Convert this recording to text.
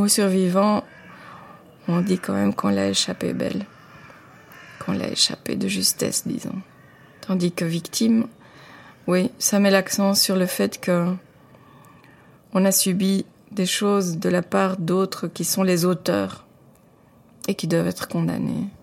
mot survivant, on dit quand même qu'on l'a échappé belle. Qu'on l'a échappé de justesse, disons. Tandis que victime, oui, ça met l'accent sur le fait que on a subi des choses de la part d'autres qui sont les auteurs et qui doivent être condamnés.